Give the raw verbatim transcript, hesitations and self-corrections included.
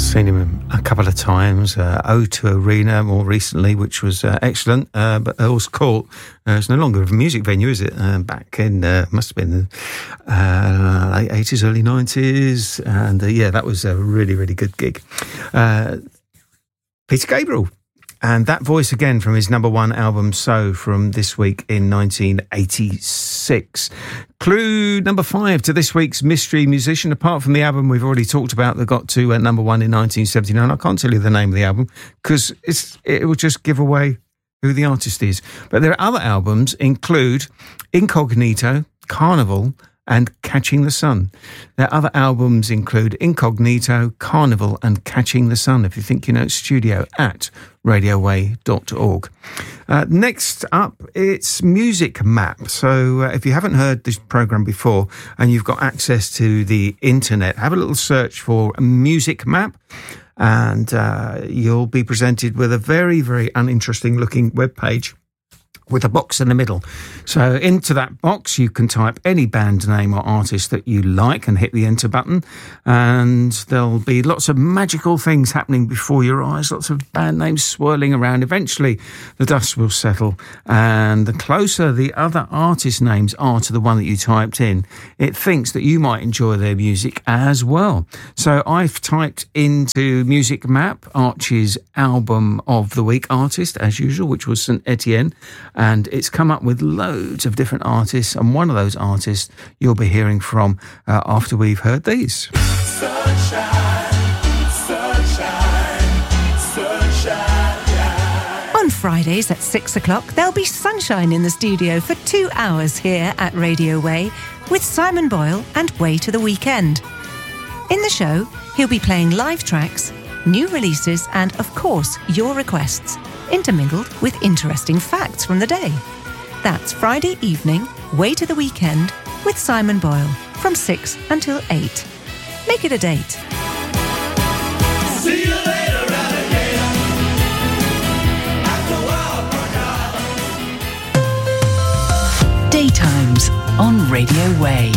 Seen him a couple of times, uh, O two Arena more recently, which was uh, excellent, uh, but Earl's Court uh, it's no longer a music venue, is it? Uh, back in, uh, must have been the uh, late eighties, early nineties, and uh, yeah, that was a really, really good gig. Uh, Peter Gabriel. And that voice again from his number one album, So, from this week in nineteen eighty-six. Clue number five to this week's mystery musician. Apart from the album we've already talked about that got to uh, number one in nineteen seventy-nine, I can't tell you the name of the album because it's it will just give away who the artist is. But their other albums include Incognito, Carnival, and Catching the Sun. Their other albums include Incognito, Carnival, and Catching the Sun. If you think you know it's studio at radio way dot org. Uh, next up, it's Music Map. So uh, if you haven't heard this programme before and you've got access to the internet, have a little search for Music Map and uh, you'll be presented with a very, very uninteresting looking webpage with a box in the middle. So into that box, you can type any band name or artist that you like and hit the enter button. And there'll be lots of magical things happening before your eyes, lots of band names swirling around. Eventually, the dust will settle. And the closer the other artist names are to the one that you typed in, it thinks that you might enjoy their music as well. So I've typed into Music Map Archie's album of the week artist, as usual, which was Saint Etienne. And it's come up with loads of different artists. And one of those artists you'll be hearing from uh, after we've heard these. Sunshine, sunshine, sunshine, yeah. On Fridays at six o'clock, there'll be sunshine in the studio for two hours here at Radio Way with Simon Boyle and Way to the Weekend. In the show, he'll be playing live tracks, new releases, and, of course, your requests, intermingled with interesting facts from the day. That's Friday evening, Way to the Weekend, with Simon Boyle, from six until eight. Make it a date. See you later, alligator. After a while, Daytimes on Radio Way.